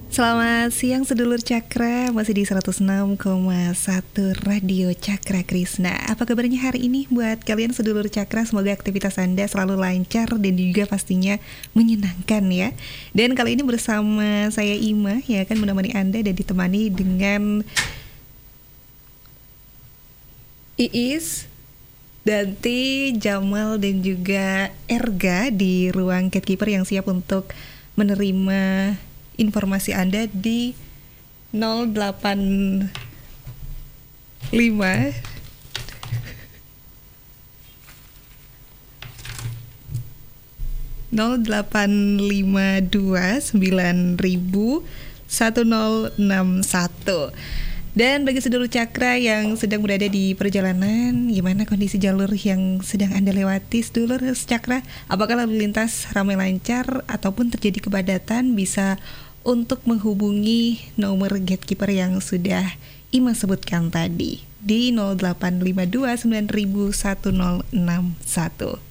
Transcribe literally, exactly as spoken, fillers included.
Selamat siang sedulur Cakra, masih di seratus enam koma satu Radio Cakra Krisna. Apa kabarnya hari ini buat kalian sedulur Cakra? Semoga aktivitas Anda selalu lancar dan juga pastinya menyenangkan ya. Dan kali ini bersama saya Ima ya akan menemani Anda dan ditemani dengan Iis, Danti, Jamal dan juga Erga di ruang gatekeeper yang siap untuk menerima informasi Anda di nol delapan lima nol delapan lima dua sembilan ribu satu nol enam satu. Dan bagi sedulur Cakra yang sedang berada di perjalanan, gimana kondisi jalur yang sedang Anda lewati sedulur Cakra? Apakah lalu lintas ramai lancar ataupun terjadi kepadatan? Bisa untuk menghubungi nomor gatekeeper yang sudah Ima sebutkan tadi di nol delapan lima dua sembilan ribu satu nol enam satu.